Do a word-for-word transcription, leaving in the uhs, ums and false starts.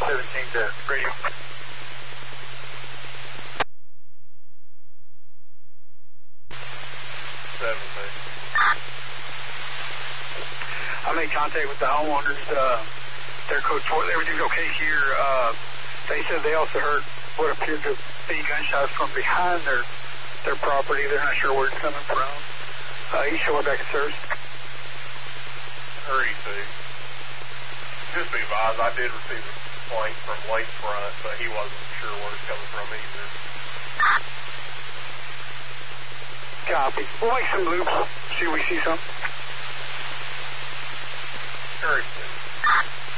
seventeen to radio. seventeen. I made contact with the homeowners. Uh, their code four, everything's okay here. Uh, they said they also heard what appeared to be gunshots from behind their their property. They're not sure where it's coming from. Uh, you show it back at service. thirty-two. Just be advised, I did receive a complaint from Lakefront, but he wasn't sure where it's coming from either. Copy. We'll make some loops. See if we see something. thirty-two.